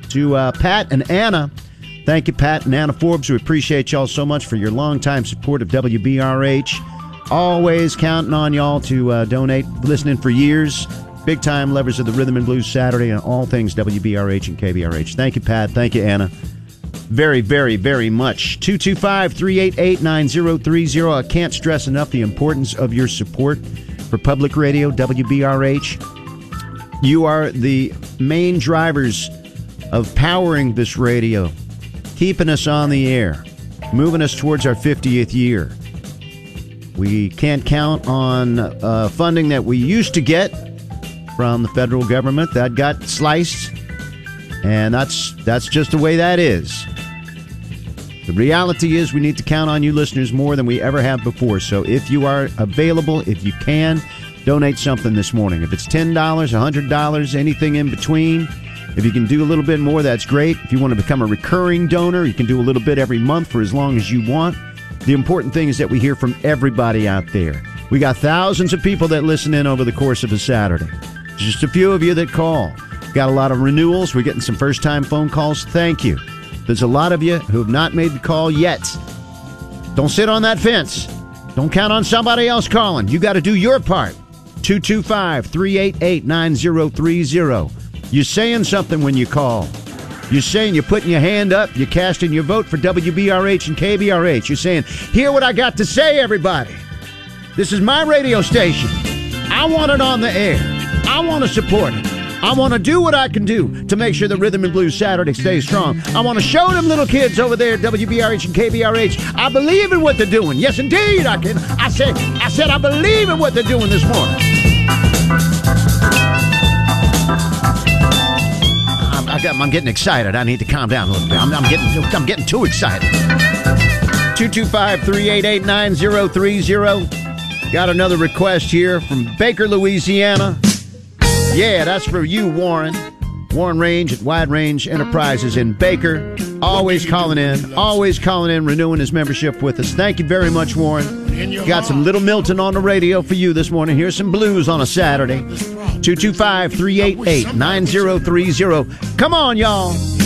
To Pat and Anna. Thank you, Pat and Anna Forbes. We appreciate y'all so much for your longtime support of WBRH. Always counting on y'all to donate, listening for years. Big-time lovers of the Rhythm and Blues Saturday and all things WBRH and KBRH. Thank you, Pat. Thank you, Anna. Very, very, very much. 225-388-9030. I can't stress enough the importance of your support for public radio, WBRH. You are the main drivers of powering this radio, keeping us on the air, moving us towards our 50th year. We can't count on funding that we used to get from the federal government. That got sliced, and that's just the way that is. The reality is we need to count on you listeners more than we ever have before. So if you are available, if you can, donate something this morning. If it's $10, $100, anything in between, if you can do a little bit more, that's great. If you want to become a recurring donor, you can do a little bit every month for as long as you want. The important thing is that we hear from everybody out there. We got thousands of people that listen in over the course of a Saturday. Just a few of you that call. Got a lot of renewals. We're getting some first-time phone calls. Thank you. There's a lot of you who have not made the call yet. Don't sit on that fence. Don't count on somebody else calling. You got to do your part. 225-388-9030. You're saying something when you call. You're saying you're putting your hand up. You're casting your vote for WBRH and KBRH. You're saying, hear what I got to say, everybody. This is my radio station. I want it on the air. I want to support it. I want to do what I can do to make sure the Rhythm and Blues Saturday stays strong. I want to show them little kids over there at WBRH and KBRH I believe in what they're doing. Yes, indeed, I can. I said I believe in what they're doing this morning. I'm getting excited. I need to calm down a little bit. I'm getting too excited. 225-388-9030. Got another request here from Baker, Louisiana. Yeah, that's for you, Warren. Warren Range at Wide Range Enterprises in Baker. Always calling in, renewing his membership with us. Thank you very much, Warren. Got some Little Milton on the radio for you this morning. Here's some blues on a Saturday. 225-388-9030. Come on, y'all.